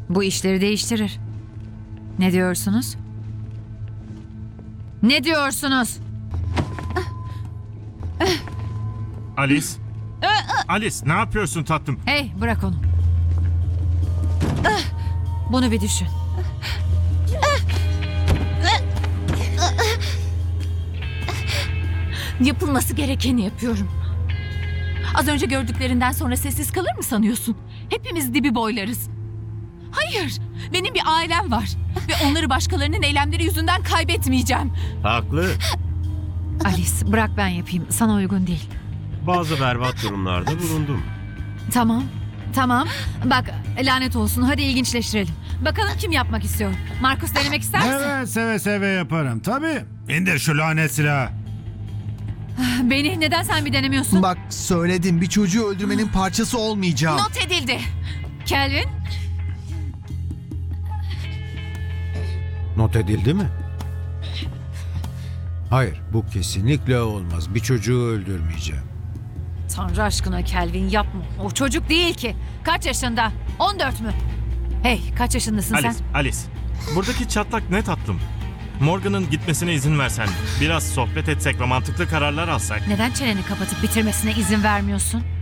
Bu işleri değiştirir. Ne diyorsunuz? Ne diyorsunuz? Alice. Alice ne yapıyorsun tatlım? Hey, bırak onu. Bunu bir düşün. Yapılması gerekeni yapıyorum. Az önce gördüklerinden sonra sessiz kalır mı sanıyorsun? Hepimiz dibi boylarız. Hayır, benim bir ailem var. Ve onları başkalarının eylemleri yüzünden kaybetmeyeceğim. Haklı. Alice, bırak ben yapayım. Sana uygun değil. Bazı berbat durumlarda bulundum. Tamam, tamam. Bak, lanet olsun. Hadi ilginçleştirelim. Bakalım kim yapmak istiyor? Markus denemek ister misin? Evet, seve seve yaparım. Tabii. İndir şu lanet silahı. Beni neden sen bir denemiyorsun? Bak söyledim, bir çocuğu öldürmenin parçası olmayacağım. Not edildi. Kelvin, Not edildi mi? Hayır, bu kesinlikle olmaz. Bir çocuğu öldürmeyeceğim. Tanrı aşkına Kelvin yapma. O çocuk değil ki. Kaç yaşında? 14 mü? Hey, kaç yaşındasın Alice, sen? Alice. Buradaki çatlak ne tatlım? Morgan'ın gitmesine izin versen, biraz sohbet etsek ve mantıklı kararlar alsak. Neden çeneni kapatıp bitirmesine izin vermiyorsun?